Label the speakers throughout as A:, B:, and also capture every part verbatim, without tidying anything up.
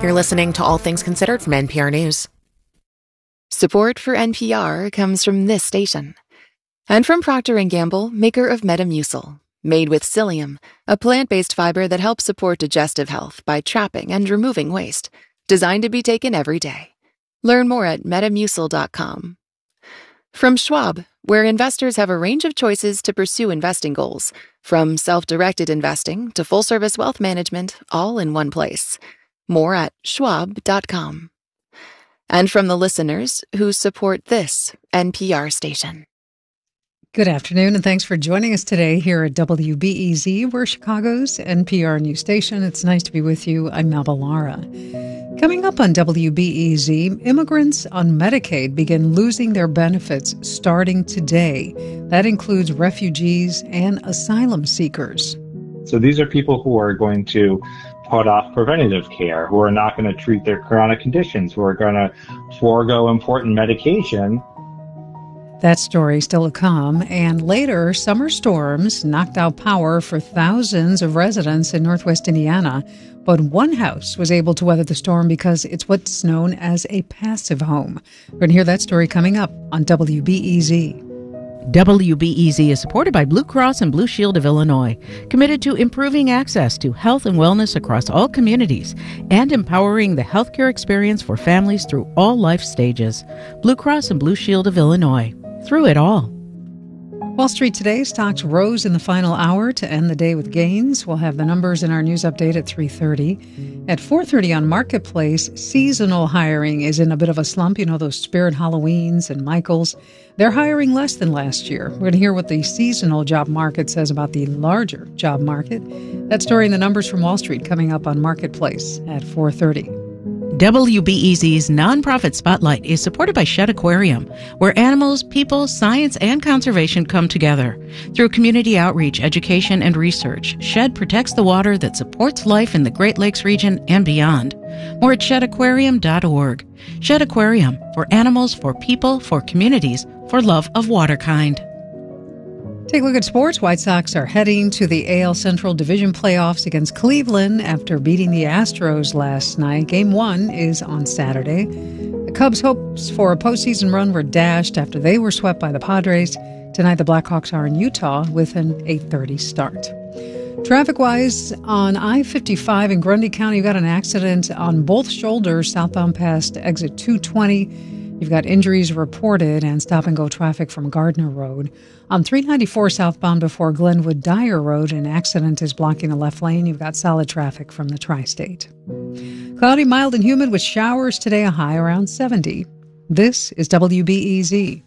A: You're listening to All Things Considered from N P R News.
B: Support for N P R comes from this station. And from Procter and Gamble, maker of Metamucil. Made with psyllium, a plant-based fiber that helps support digestive health by trapping and removing waste. Designed to be taken every day. Learn more at metamucil dot com. From Schwab, where investors have a range of choices to pursue investing goals, from self-directed investing to full-service wealth management, all in one place. More at schwab dot com. And from the listeners who support this N P R station.
C: Good afternoon, and thanks for joining us today here at W B E Z. We're Chicago's N P R news station. It's nice to be with you. I'm Melba Lara. Coming up on W B E Z, immigrants on Medicaid begin losing their benefits starting today. That includes refugees and asylum seekers.
D: So these are people who are going to put off preventative care, who are not going to treat their chronic conditions, who are going to forego important medication.
C: That story still to come. And later, summer storms knocked out power for thousands of residents in northwest Indiana. But one house was able to weather the storm because it's what's known as a passive home. We're going to hear that story coming up on W B E Z.
E: W B E Z is supported by Blue Cross and Blue Shield of Illinois, committed to improving access to health and wellness across all communities and empowering the healthcare experience for families through all life stages. Blue Cross and Blue Shield of Illinois. Through it all.
C: Wall Street today, stocks rose in the final hour to end the day with gains. We'll have the numbers in our news update at three thirty. At four thirty on Marketplace, seasonal hiring is in a bit of a slump. You know, those Spirit Halloweens and Michaels. They're hiring less than last year. We're going to hear what the seasonal job market says about the larger job market. That story and the numbers from Wall Street coming up on Marketplace at four thirty.
E: W B E Z's nonprofit Spotlight is supported by Shedd Aquarium, where animals, people, science, and conservation come together. Through community outreach, education, and research, Shedd protects the water that supports life in the Great Lakes region and beyond. More at shedd aquarium dot org. Shedd Aquarium, for animals, for people, for communities, for love of waterkind.
C: Take a look at sports. White Sox are heading to the A L Central Division playoffs against Cleveland after beating the Astros last night. Game one is on Saturday. The Cubs' hopes for a postseason run were dashed after they were swept by the Padres. Tonight, the Blackhawks are in Utah with an eight thirty start. Traffic-wise, on I fifty-five in Grundy County, you've got an accident on both shoulders southbound past exit two twenty. You've got injuries reported and stop-and-go traffic from Gardner Road. On three ninety-four southbound before Glenwood Dyer Road, an accident is blocking the left lane. You've got solid traffic from the tri-state. Cloudy, mild, and humid with showers today, a high around seventy. This is W B E Z.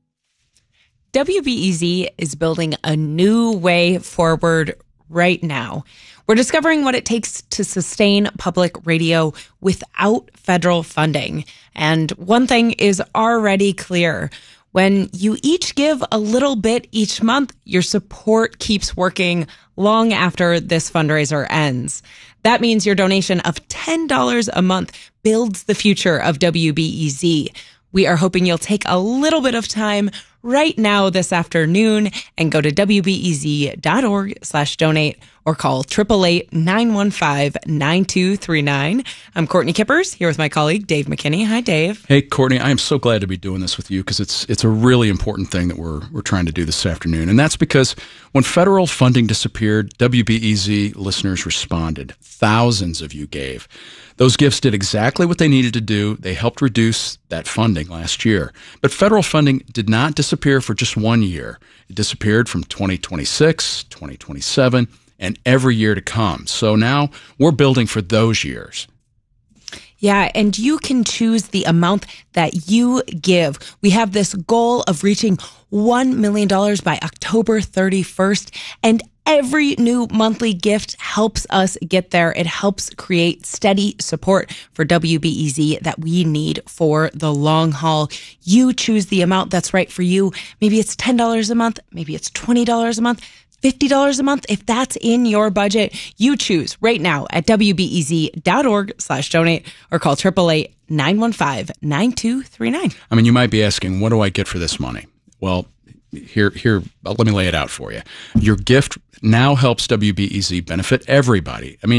F: W B E Z is building a new way forward right now. We're discovering what it takes to sustain public radio without federal funding. And one thing is already clear. When you each give a little bit each month, your support keeps working long after this fundraiser ends. That means your donation of ten dollars a month builds the future of W B E Z. We are hoping you'll take a little bit of time right now this afternoon and go to W B E Z dot org slash donate or call eight eight eight, nine one five, nine two three nine. I'm Courtney Kippers here with my colleague Dave McKinney. Hi, Dave.
G: Hey, Courtney. I am so glad to be doing this with you because it's it's a really important thing that we're we're trying to do this afternoon. And that's because when federal funding disappeared, W B E Z listeners responded. Thousands of you gave. Those gifts did exactly what they needed to do. They helped reduce that funding last year. But federal funding did not disappear for just one year. It disappeared from twenty twenty-six, twenty twenty-seven, and every year to come. So now we're building for those years.
F: Yeah, and you can choose the amount that you give. We have this goal of reaching one million dollars by October thirty-first, and every new monthly gift helps us get there. It helps create steady support for W B E Z that we need for the long haul. You choose the amount that's right for you. Maybe it's ten dollars a month. Maybe it's twenty dollars a month. fifty dollars a month. If that's in your budget, you choose right now at W B E Z dot org slash donate or call eight eight eight, nine one five, nine two three nine.
G: I mean, you might be asking, what do I get for this money? Well, here, here, let me lay it out for you. Your gift now helps W B E Z benefit everybody. I mean,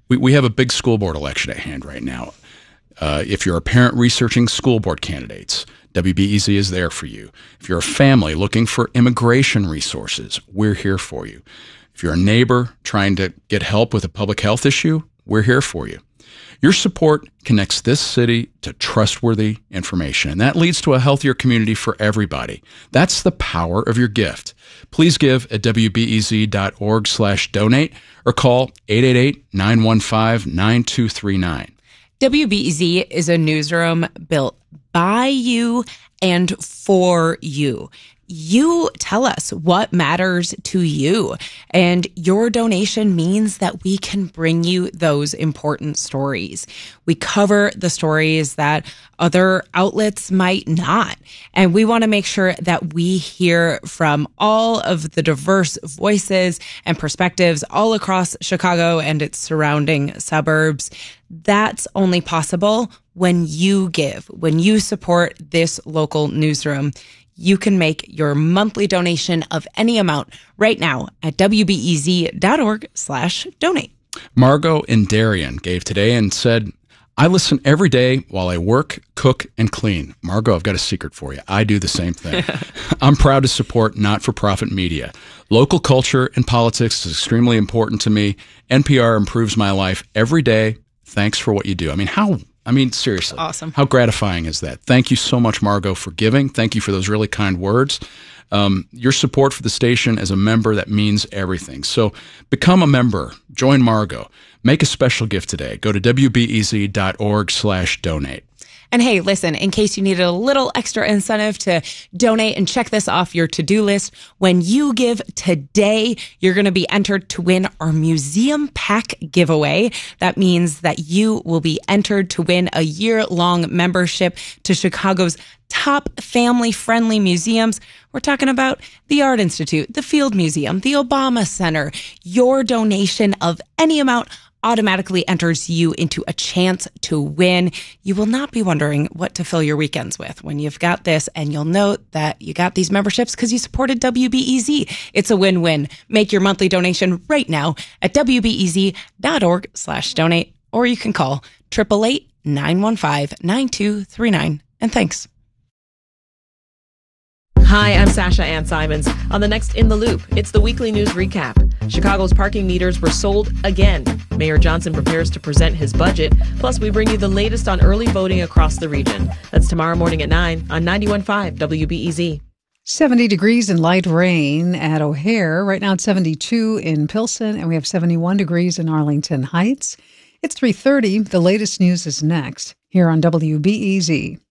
G: We, we have a big school board election at hand right now. Uh, if you're a parent researching school board candidates, W B E Z is there for you. If you're a family looking for immigration resources, we're here for you. If you're a neighbor trying to get help with a public health issue, we're here for you. Your support connects this city to trustworthy information, and that leads to a healthier community for everybody. That's the power of your gift. Please give at W B E Z dot org slash donate or call eight eight eight, nine one five, nine two three nine.
F: W B E Z is a newsroom built by you and for you. You tell us what matters to you, and your donation means that we can bring you those important stories. We cover the stories that other outlets might not, and we want to make sure that we hear from all of the diverse voices and perspectives all across Chicago and its surrounding suburbs. That's only possible when you give, when you support this local newsroom. You can make your monthly donation of any amount right now at W B E Z dot org slash donate.
G: Margot in Darien gave today and said, I listen every day while I work, cook, and clean. Margot, I've got a secret for you. I do the same thing. I'm proud to support not-for-profit media. Local culture and politics is extremely important to me. N P R improves my life every day. Thanks for what you do. I mean, how... I mean, seriously,
F: awesome. How
G: gratifying is that? Thank you so much, Margot, for giving. Thank you for those really kind words. Um, your support for the station as a member, that means everything. So become a member. Join Margot. Make a special gift today. Go to W B E Z dot org slash donate.
F: And hey, listen, in case you needed a little extra incentive to donate and check this off your to-do list, when you give today, you're going to be entered to win our Museum Pack giveaway. That means that you will be entered to win a year-long membership to Chicago's top family-friendly museums. We're talking about the Art Institute, the Field Museum, the Obama Center. Your donation of any amount automatically enters you into a chance to win. You will not be wondering what to fill your weekends with when you've got this, and you'll note that you got these memberships because you supported W B E Z. It's a win-win. Make your monthly donation right now at W B E Z dot org slash donate, or you can call eight eight eight, nine one five, nine two three nine. And thanks.
H: Hi, I'm Sasha Ann Simons. On the next In the Loop, it's the weekly news recap. Chicago's parking meters were sold again. Mayor Johnson prepares to present his budget. Plus, we bring you the latest on early voting across the region. That's tomorrow morning at nine on ninety-one point five W B E Z.
C: seventy degrees and light rain at O'Hare. Right now it's seventy-two in Pilsen, and we have seventy-one degrees in Arlington Heights. It's three thirty. The latest news is next here on W B E Z.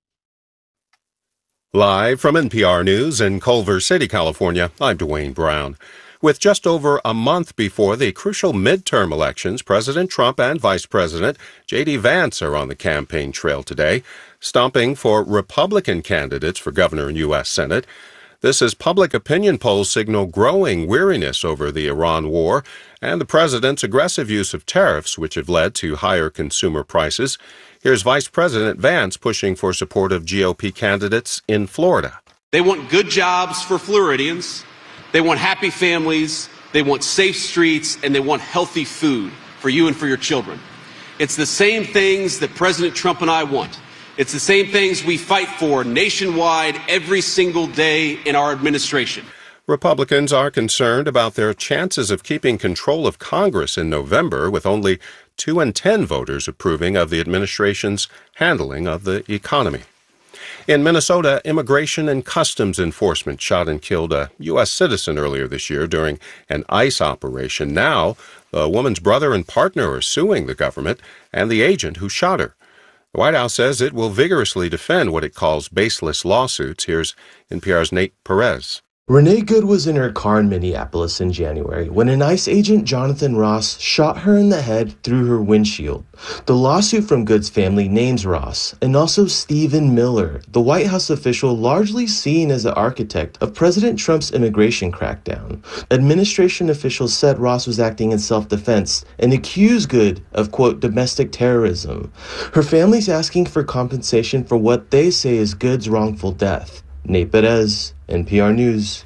I: Live from N P R News in Culver City, California, I'm Dwayne Brown. With just over a month before the crucial midterm elections, President Trump and Vice President J D Vance are on the campaign trail today, stomping for Republican candidates for governor and U S Senate. This as public opinion polls signal growing weariness over the Iran war and the president's aggressive use of tariffs, which have led to higher consumer prices. Here's Vice President Vance pushing for support of G O P candidates in Florida.
J: They want good jobs for Floridians. They want happy families. They want safe streets, and they want healthy food for you and for your children. It's the same things that President Trump and I want. It's the same things we fight for nationwide every single day in our administration.
I: Republicans are concerned about their chances of keeping control of Congress in November, with only two in ten voters approving of the administration's handling of the economy. In Minnesota, Immigration and Customs Enforcement shot and killed a U S citizen earlier this year during an ICE operation. Now, the woman's brother and partner are suing the government and the agent who shot her. The White House says it will vigorously defend what it calls baseless lawsuits. Here's N P R's Nate Perez.
K: Renee Good was in her car in Minneapolis in January when an ICE agent, Jonathan Ross, shot her in the head through her windshield. The lawsuit from Good's family names Ross and also Stephen Miller, the White House official largely seen as the architect of President Trump's immigration crackdown. Administration officials said Ross was acting in self-defense and accused Good of, quote, domestic terrorism. Her family's asking for compensation for what they say is Good's wrongful death. Nate Perez, N P R News.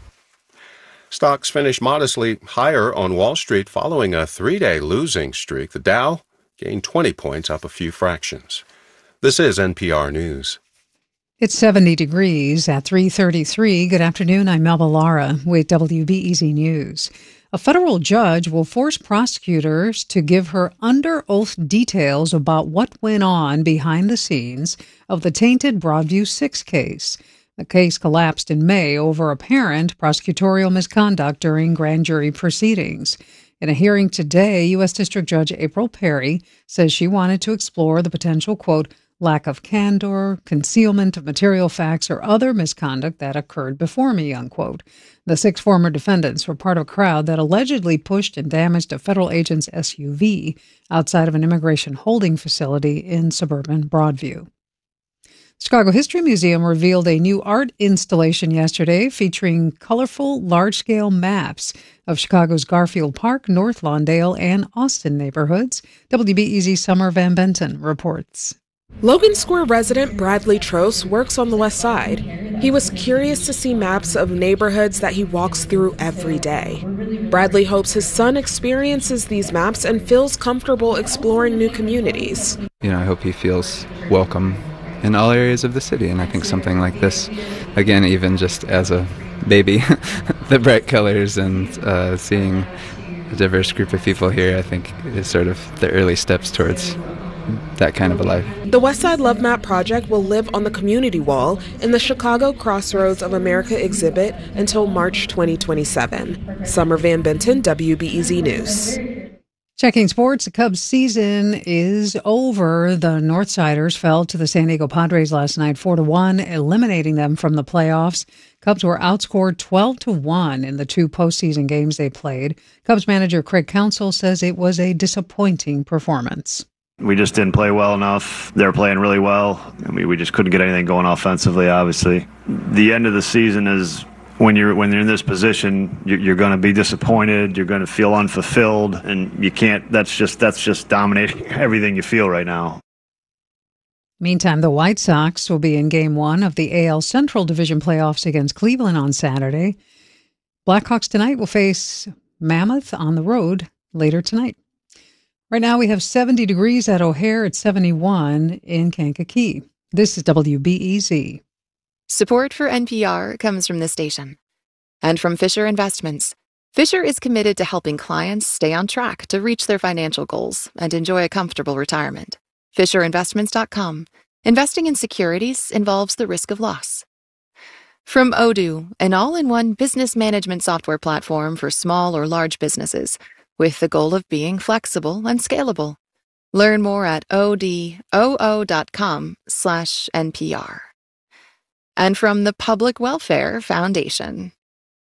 I: Stocks finished modestly higher on Wall Street following a three-day losing streak. The Dow gained twenty points, up a few fractions. This is N P R News.
C: It's seventy degrees at three thirty-three. Good afternoon. I'm Melba Lara with W B E Z News. A federal judge will force prosecutors to give her under oath details about what went on behind the scenes of the tainted Broadview six case. The case collapsed in May over apparent prosecutorial misconduct during grand jury proceedings. In a hearing today, U S District Judge April Perry says she wanted to explore the potential, quote, lack of candor, concealment of material facts, or other misconduct that occurred before me, unquote. The six former defendants were part of a crowd that allegedly pushed and damaged a federal agent's S U V outside of an immigration holding facility in suburban Broadview. Chicago History Museum revealed a new art installation yesterday featuring colorful, large-scale maps of Chicago's Garfield Park, North Lawndale, and Austin neighborhoods. W B E Z Summer Van Benton reports.
L: Logan Square resident Bradley Trost works on the west side. He was curious to see maps of neighborhoods that he walks through every day. Bradley hopes his son experiences these maps and feels comfortable exploring new communities.
M: You know, I hope he feels welcome in all areas of the city, and I think something like this, again, even just as a baby, the bright colors and uh, seeing a diverse group of people here, I think is sort of the early steps towards that kind of a life.
L: The Westside Love Map project will live on the community wall in the Chicago Crossroads of America exhibit until March twenty twenty-seven. Summer Van Benton, W B E Z News.
C: Checking sports, the Cubs season is over. The Northsiders fell to the San Diego Padres last night four to one, eliminating them from the playoffs. Cubs were outscored twelve to one in the two postseason games they played. Cubs manager Craig Counsell says it was a disappointing performance.
N: We just didn't play well enough. They were playing really well. I mean, we just couldn't get anything going offensively, obviously. The end of the season is when you're when you're in this position, you're, you're going to be disappointed. You're going to feel unfulfilled, and you can't. That's just that's just dominating everything you feel right now.
C: Meantime, the White Sox will be in Game One of the A L Central Division playoffs against Cleveland on Saturday. Blackhawks tonight will face Mammoth on the road later tonight. Right now we have seventy degrees at O'Hare at seventy-one in Kankakee. This is W B E Z.
B: Support for N P R comes from this station and from Fisher Investments. Fisher is committed to helping clients stay on track to reach their financial goals and enjoy a comfortable retirement. Fisher Investments dot com. Investing in securities involves the risk of loss. From Odoo, an all-in-one business management software platform for small or large businesses, with the goal of being flexible and scalable. Learn more at odoo dot com slash N P R. And from the Public Welfare Foundation.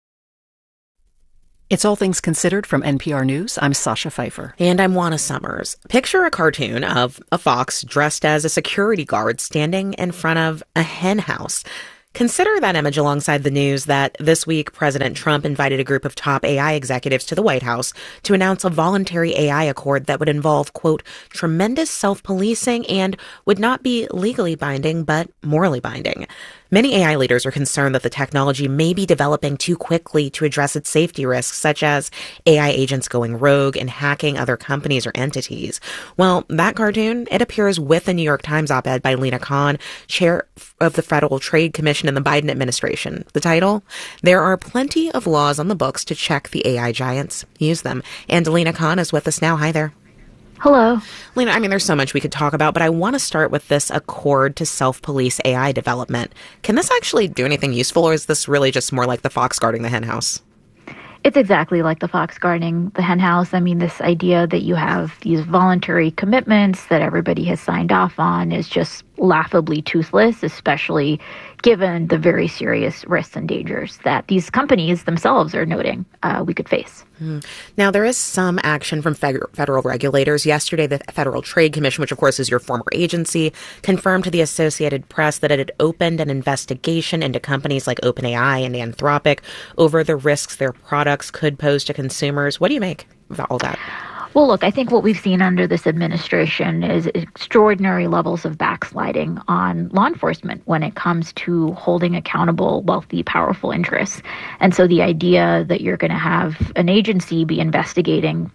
O: It's All Things Considered from N P R News. I'm Sasha Pfeiffer.
F: And I'm Juana Summers. Picture a cartoon of a fox dressed as a security guard standing in front of a hen house. Consider that image alongside the news that this week President Trump invited a group of top A I executives to the White House to announce a voluntary A I accord that would involve, quote, tremendous self-policing and would not be legally binding, but morally binding. Many A I leaders are concerned that the technology may be developing too quickly to address its safety risks, such as A I agents going rogue and hacking other companies or entities. Well, that cartoon, it appears with a New York Times op-ed by Lina Khan, chair of the Federal Trade Commission in the Biden administration. The title, There Are Plenty of Laws on the Books to Check the A I Giants. Use them. And Lina Khan is with us now. Hi there.
P: Hello.
F: Lina, I mean, there's so much we could talk about, but I want to start with this accord to self-police A I development. Can this actually do anything useful, or is this really just more like the fox guarding the hen house?
P: It's exactly like the fox guarding the hen house. I mean, this idea that you have these voluntary commitments that everybody has signed off on is just laughably toothless, especially given the very serious risks and dangers that these companies themselves are noting uh, we could face.
F: Mm. Now, there is some action from federal, federal regulators. Yesterday, the Federal Trade Commission, which of course is your former agency, confirmed to the Associated Press that it had opened an investigation into companies like OpenAI and Anthropic over the risks their products could pose to consumers. What do you make of all that?
P: Well, look, I think what we've seen under this administration is extraordinary levels of backsliding on law enforcement when it comes to holding accountable wealthy, powerful interests. And so the idea that you're going to have an agency be investigating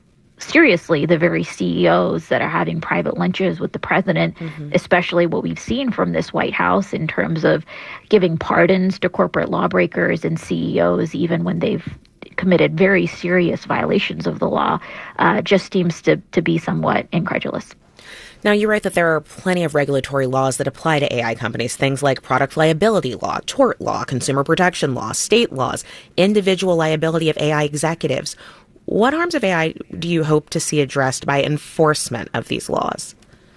P: seriously the very C E Os that are having private lunches with the president, mm-hmm. especially what we've seen from this White House in terms of giving pardons to corporate lawbreakers and C E Os, even when they've committed very serious violations of the law, uh, just seems to, to be somewhat incredulous.
A: Now, you write that there are plenty of regulatory laws that apply to A I companies, things like product liability law, tort law, consumer protection law, state laws, individual liability of A I executives. What harms of A I do you hope to see addressed by enforcement of these laws?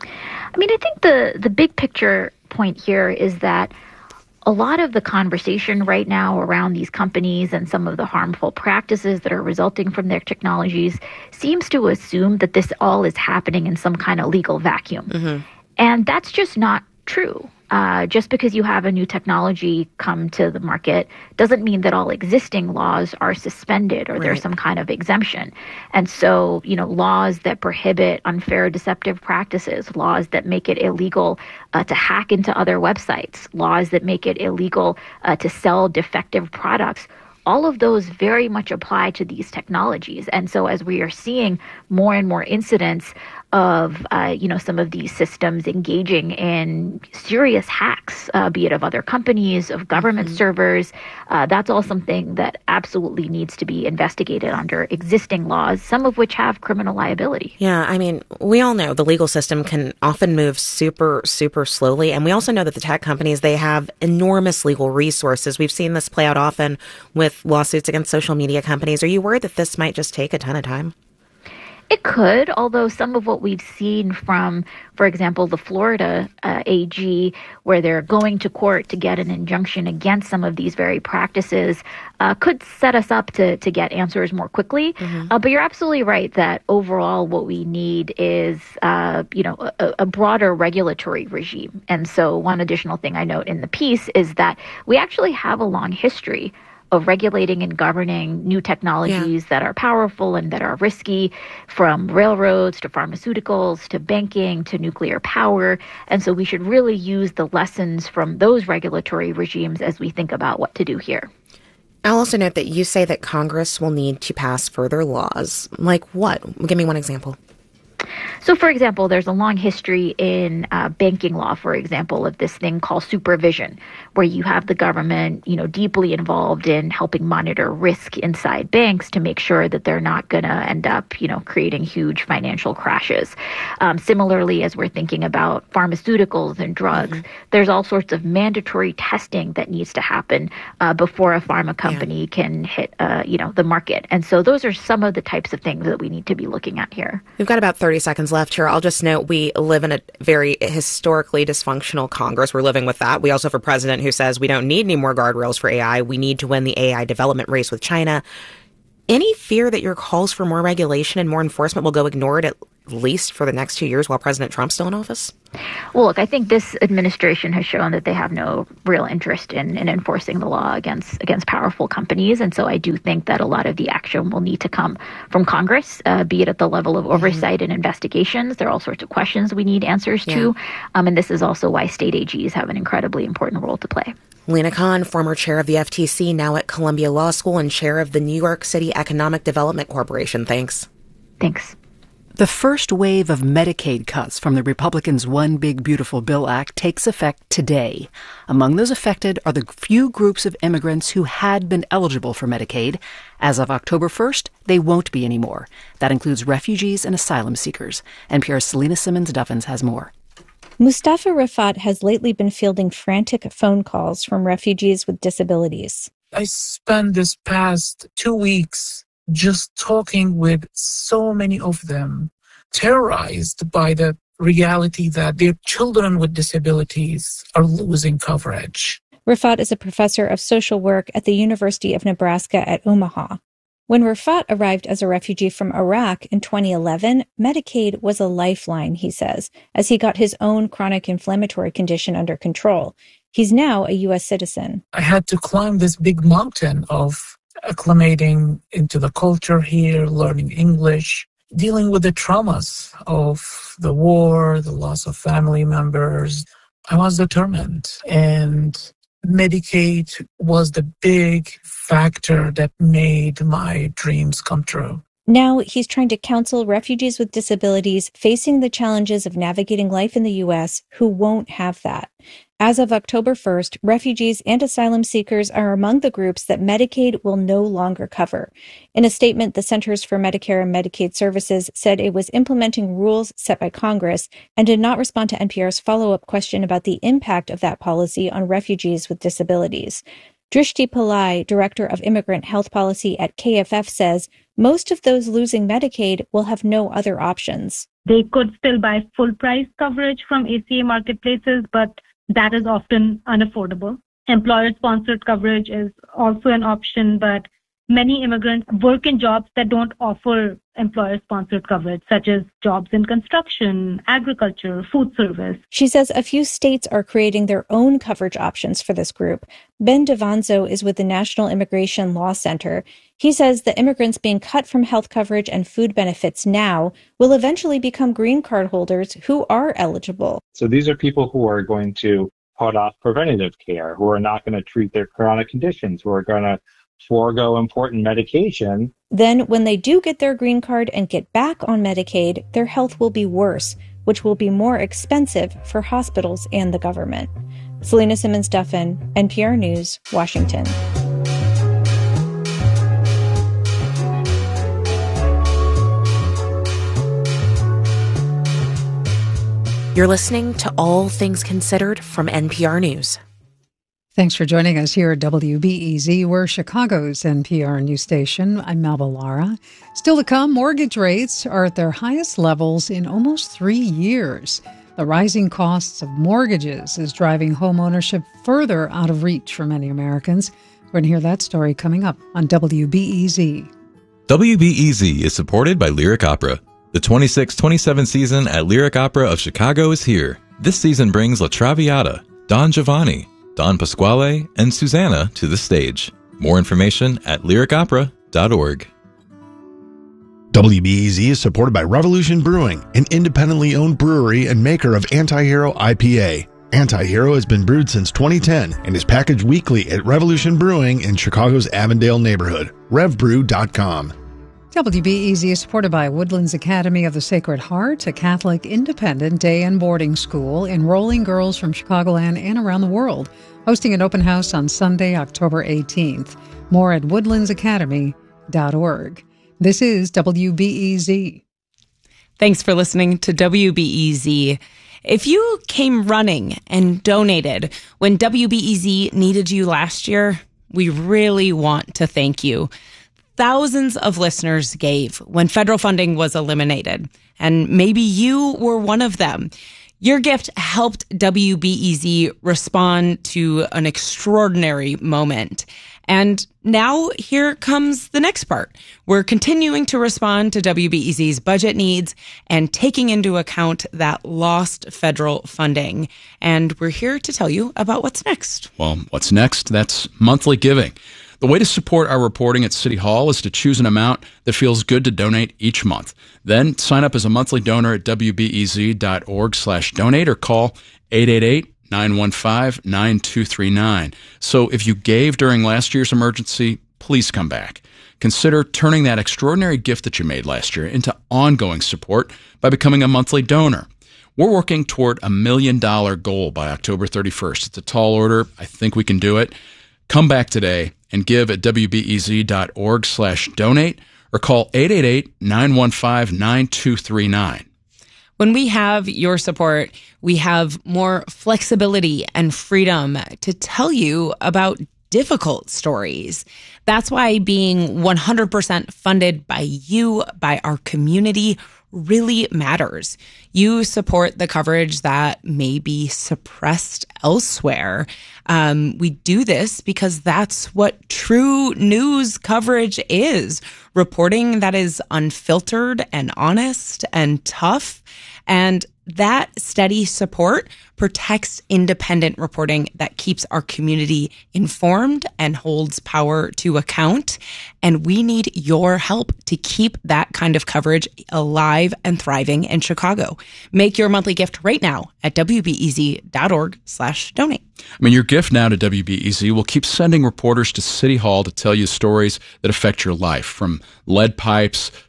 P: I mean, I think the, the big picture point here is that a lot of the conversation right now around these companies and some of the harmful practices that are resulting from their technologies seems to assume that this all is happening in some kind of legal vacuum. Mm-hmm. And that's just not true. Uh, just because you have a new technology come to the market doesn't mean that all existing laws are suspended or right. there's some kind of exemption. And so, you know, laws that prohibit unfair, deceptive practices, laws that make it illegal uh, to hack into other websites, laws that make it illegal uh, to sell defective products, all of those very much apply to these technologies. And so as we are seeing more and more incidents of, uh, you know, some of these systems engaging in serious hacks, uh, be it of other companies, of government mm-hmm. servers, uh, that's all something that absolutely needs to be investigated under existing laws, some of which have criminal liability.
A: Yeah, I mean, we all know the legal system can often move super, super slowly. And we also know that the tech companies, they have enormous legal resources. We've seen this play out often with lawsuits against social media companies. Are you worried that this might just take a ton of time?
P: It could, although some of what we've seen from, for example, the Florida uh, A G, where they're going to court to get an injunction against some of these very practices, uh, could set us up to, to get answers more quickly. Mm-hmm. Uh, but you're absolutely right that overall what we need is, uh, you know, a, a broader regulatory regime. And so one additional thing I note in the piece is that we actually have a long history of regulating and governing new technologies yeah. that are powerful and that are risky, from railroads to pharmaceuticals to banking to nuclear power. And so we should really use the lessons from those regulatory regimes as we think about what to do here.
A: I'll also note that you say that Congress will need to pass further laws. Like what? Give me one example.
P: So, for example, there's a long history in uh, banking law, for example, of this thing called supervision, where you have the government, you know, deeply involved in helping monitor risk inside banks to make sure that they're not going to end up, you know, creating huge financial crashes. Um, similarly, as we're thinking about pharmaceuticals and drugs, mm-hmm. there's all sorts of mandatory testing that needs to happen uh, before a pharma company yeah. can hit, uh, you know, the market. And so those are some of the types of things that we need to be looking at here.
A: We've got about thirty seconds left here. I'll just note we live in a very historically dysfunctional Congress. We're living with that. We also have a president who says we don't need any more guardrails for A I. We need to win the A I development race with China. Any fear that your calls for more regulation and more enforcement will go ignored at least for the next two years while President Trump's still in office?
P: Well, look, I think this administration has shown that they have no real interest in, in enforcing the law against against powerful companies. And so I do think that a lot of the action will need to come from Congress, uh, be it at the level of oversight mm-hmm. and investigations. There are all sorts of questions we need answers yeah. to. Um, and this is also why state A Gs have an incredibly important role to play.
A: Lina Khan, former chair of the F T C, now at Columbia Law School and chair of the New York City Economic Development Corporation. Thanks.
P: Thanks.
O: The first wave of Medicaid cuts from the Republicans' One Big Beautiful Bill Act takes effect today. Among those affected are the few groups of immigrants who had been eligible for Medicaid. As of October first, they won't be anymore. That includes refugees and asylum seekers. N P R's Selena Simmons-Duffins has more.
Q: Mustafa Rafat has lately been fielding frantic phone calls from refugees with disabilities.
R: I spent this past two weeks just talking with so many of them, terrorized by the reality that their children with disabilities are losing coverage.
Q: Rafat is a professor of social work at the University of Nebraska at Omaha. When Rafat arrived as a refugee from Iraq in twenty eleven, Medicaid was a lifeline, he says, as he got his own chronic inflammatory condition under control. He's now a U S citizen.
R: I had to climb this big mountain of acclimating into the culture here, learning English, dealing with the traumas of the war, the loss of family members. I was determined, and Medicaid was the big factor that made my dreams come true.
Q: Now he's trying to counsel refugees with disabilities facing the challenges of navigating life in the U S who won't have that. As of October first, refugees and asylum seekers are among the groups that Medicaid will no longer cover. In a statement, the Centers for Medicare and Medicaid Services said it was implementing rules set by Congress and did not respond to N P R's follow-up question about the impact of that policy on refugees with disabilities. Drishti Pillai, Director of Immigrant Health Policy at K F F, says most of those losing Medicaid will have no other options.
S: They could still buy full-price coverage from A C A marketplaces, but that is often unaffordable. Employer-sponsored coverage is also an option, but many immigrants work in jobs that don't offer employer-sponsored coverage, such as jobs in construction, agriculture, food service.
Q: She says a few states are creating their own coverage options for this group. Ben Devanzo is with the National Immigration Law Center. He says the immigrants being cut from health coverage and food benefits now will eventually become green card holders who are eligible.
D: So these are people who are going to put off preventative care, who are not going to treat their chronic conditions, who are going to forego important medication.
Q: Then, when they do get their green card and get back on Medicaid, their health will be worse, which will be more expensive for hospitals and the government. Selena Simmons-Duffin, N P R News, Washington.
A: You're listening to All Things Considered from N P R News.
C: Thanks for joining us here at W B E Z. We're Chicago's N P R news station. I'm Melba Lara. Still to come, mortgage rates are at their highest levels in almost three years. The rising costs of mortgages is driving home ownership further out of reach for many Americans. We're going to hear that story coming up on W B E Z.
T: W B E Z is supported by Lyric Opera. The twenty-six twenty-seven season at Lyric Opera of Chicago is here. This season brings La Traviata, Don Giovanni, Don Pasquale, and Susanna to the stage. More information at lyric opera dot org.
U: W B E Z is supported by Revolution Brewing, an independently owned brewery and maker of Antihero I P A. Antihero has been brewed since twenty ten and is packaged weekly at Revolution Brewing in Chicago's Avondale neighborhood. rev brew dot com.
C: W B E Z is supported by Woodlands Academy of the Sacred Heart, a Catholic independent day and boarding school enrolling girls from Chicagoland and around the world, hosting an open house on Sunday, October eighteenth. More at woodlands academy dot org. This is W B E Z.
F: Thanks for listening to W B E Z. If you came running and donated when W B E Z needed you last year, we really want to thank you. Thousands of listeners gave when federal funding was eliminated, and maybe you were one of them. Your gift helped W B E Z respond to an extraordinary moment. And now here comes the next part. We're continuing to respond to W B E Z's budget needs and taking into account that lost federal funding. And we're here to tell you about what's next.
G: Well, what's next? That's monthly giving. The way to support our reporting at City Hall is to choose an amount that feels good to donate each month. Then sign up as a monthly donor at W B E Z dot org slash donate or call eight eight eight, nine one five, nine two three nine. So if you gave during last year's emergency, please come back. Consider turning that extraordinary gift that you made last year into ongoing support by becoming a monthly donor. We're working toward a million dollar goal by October thirty-first. It's a tall order. I think we can do it. Come back today and give at W B E Z dot org slash donate or call eight eight eight, nine one five, nine two three nine.
F: When we have your support, we have more flexibility and freedom to tell you about difficult stories. That's why being one hundred percent funded by you, by our community, really matters. You support the coverage that may be suppressed elsewhere. Um, we do this because that's what true news coverage is. Reporting that is unfiltered and honest and tough. And that steady support protects independent reporting that keeps our community informed and holds power to account. And we need your help to keep that kind of coverage alive and thriving in Chicago. Make your monthly gift right now at W B E Z dot org slash donate.
G: I mean, your gift now to W B E Z will keep sending reporters to City Hall to tell you stories that affect your life, from lead pipes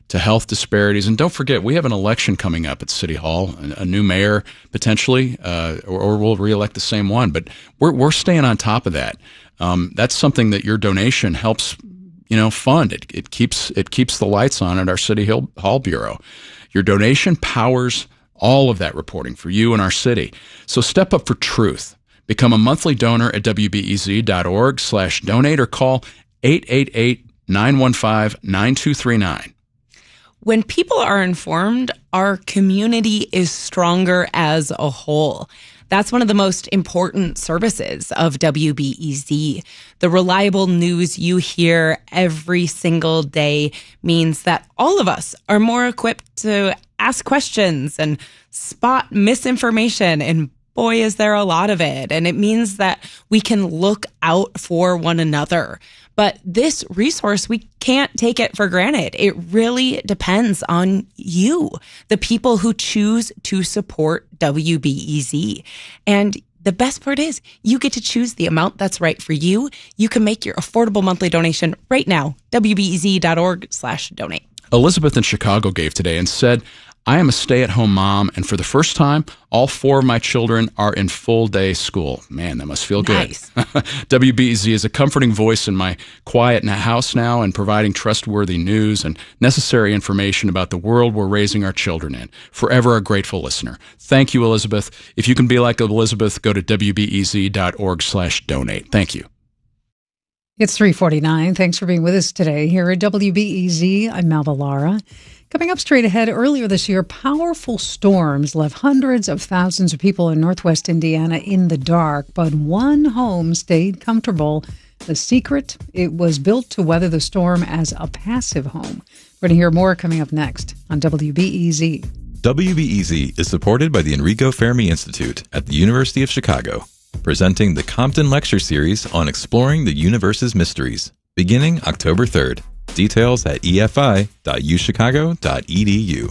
G: to health disparities. And don't forget, we have an election coming up at City Hall, a, a new mayor potentially, uh, or, or we'll reelect the same one. But we're we're staying on top of that. Um, that's something that your donation helps, you know, fund. It, it keeps it keeps the lights on at our City Hall Bureau. Your donation powers all of that reporting for you and our city. So step up for truth. Become a monthly donor at W B E Z dot org slash donate or call eight eight eight, nine one five, nine two three nine.
F: When people are informed, our community is stronger as a whole. That's one of the most important services of W B E Z. The reliable news you hear every single day means that all of us are more equipped to ask questions and spot misinformation. And boy, is there a lot of it. And it means that we can look out for one another. But this resource, we can't take it for granted. It really depends on you, the people who choose to support W B E Z. And the best part is you get to choose the amount that's right for you. You can make your affordable monthly donation right now, W B E Z dot org slash donate.
G: Elizabeth in Chicago gave today and said, I am a stay-at-home mom, and for the first time, all four of my children are in full-day school. Man, that must feel good.
F: Nice.
G: W B E Z is a comforting voice in my quiet house now and providing trustworthy news and necessary information about the world we're raising our children in. Forever a grateful listener. Thank you, Elizabeth. If you can be like Elizabeth, go to W B E Z dot org slash donate. Thank you.
C: It's three forty-nine. Thanks for being with us today here at W B E Z. I'm Melba Lara. Coming up straight ahead, earlier this year, powerful storms left hundreds of thousands of people in northwest Indiana in the dark, but one home stayed comfortable. The secret, it was built to weather the storm as a passive home. We're going to hear more coming up next on W B E Z.
T: W B E Z is supported by the Enrico Fermi Institute at the University of Chicago, presenting the Compton Lecture Series on exploring the universe's mysteries, beginning October third. Details at e f i dot u chicago dot e d u.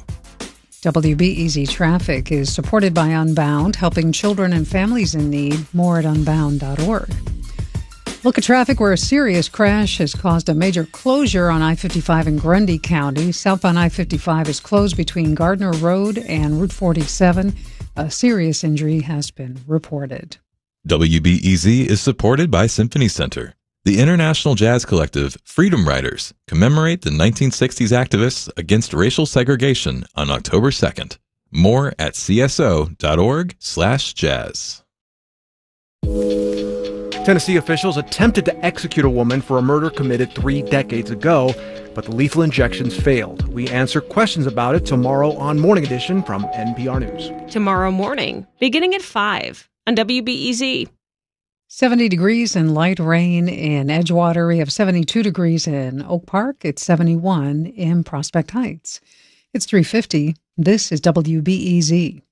C: W B E Z Traffic is supported by Unbound, helping children and families in need. More at unbound dot org. Look at traffic where a serious crash has caused a major closure on I fifty-five in Grundy County. Southbound I fifty-five is closed between Gardner Road and Route forty-seven. A serious injury has been reported.
T: W B E Z is supported by Symphony Center. The international jazz collective Freedom Riders commemorate the nineteen sixties activists against racial segregation on October second. More at c s o dot org slash jazz.
E: Tennessee officials attempted to execute a woman for a murder committed three decades ago, but the lethal injections failed. We answer questions about it tomorrow on Morning Edition from N P R News.
H: Tomorrow morning, beginning at five on W B E Z.
C: seventy degrees and light rain in Edgewater. We have seventy-two degrees in Oak Park. It's seventy-one in Prospect Heights. It's three fifty. This is W B E Z.